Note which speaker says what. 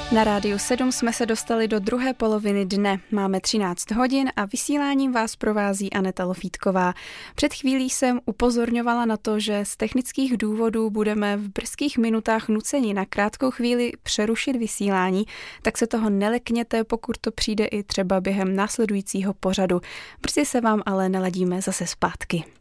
Speaker 1: Na Rádiu 7 jsme se dostali do druhé poloviny dne. Máme 13 hodin a vysíláním vás provází Aneta Lofítková. Před chvílí jsem upozorňovala na to, že z technických důvodů budeme v brzkých minutách nuceni na krátkou chvíli přerušit vysílání, tak se toho nelekněte, pokud to přijde i třeba během následujícího pořadu. Brzy se vám ale naladíme zase zpátky.